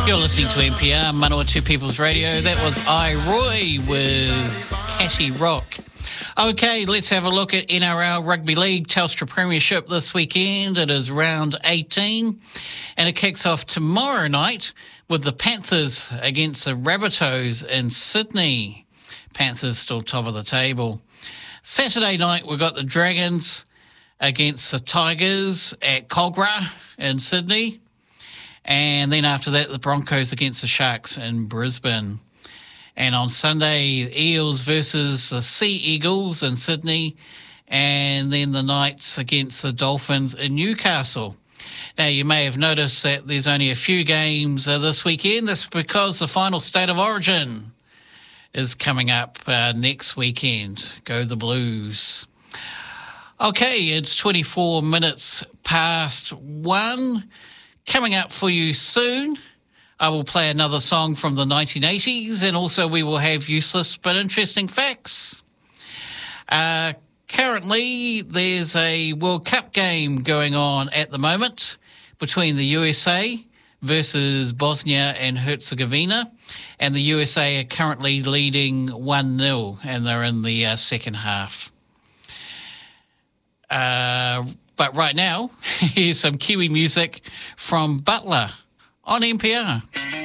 You're listening to NPR, Manawatu People's Radio. That was I, Roy, with Catty Rock. Okay, let's have a look at NRL Rugby League Telstra Premiership this weekend. It is round 18, and it kicks off tomorrow night with the Panthers against the Rabbitohs in Sydney. Panthers still top of the table. Saturday night, we've got the Dragons against the Tigers at Cogra in Sydney. And then after that, the Broncos against the Sharks in Brisbane. And on Sunday, Eels versus the Sea Eagles in Sydney. And then the Knights against the Dolphins in Newcastle. Now, you may have noticed that there's only a few games this weekend. That's because the final State of Origin is coming up next weekend. Go the Blues. Okay, it's 24 minutes past 1. Coming up for you soon, I will play another song from the 1980s, and also we will have useless but interesting facts. Currently, there's a World Cup game going on at the moment between the USA versus Bosnia and Herzegovina, and the USA are currently leading 1-0, and they're in the second half. But right now, here's some Kiwi music from Butler on NPR.